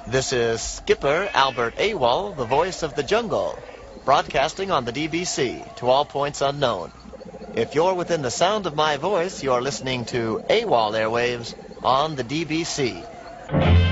This is Skipper Albert Awol, the voice of the jungle, broadcasting on the DBC to all points unknown. If you're within the sound of my voice, you're listening to AWOL Airwaves on the DBC.